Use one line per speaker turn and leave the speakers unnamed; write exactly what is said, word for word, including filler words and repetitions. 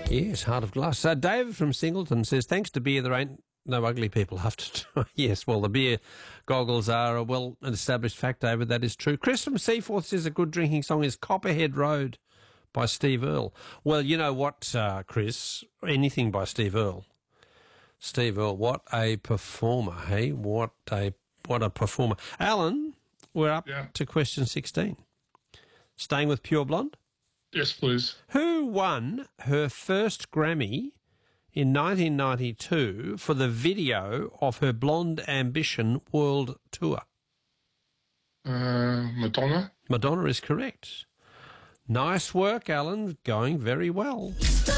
Yes, Heart of Glass. So David from Singleton says, thanks to beer, there ain't no ugly people have to try. Yes, well, the beer goggles are a well-established fact, David. That is true. Chris from Seaforth says a good drinking song is Copperhead Road by Steve Earle. Well, you know what, uh, Chris? Anything by Steve Earle. Steve Earle, what a performer, hey? What a what a performer. Alan, we're up
Yeah.
to question sixteen. Staying with Pure Blonde?
Yes, please.
Who won her first Grammy in nineteen ninety-two for the video of her Blonde Ambition World Tour?
Uh, Madonna.
Madonna is correct. Nice work, Alan. Going very well.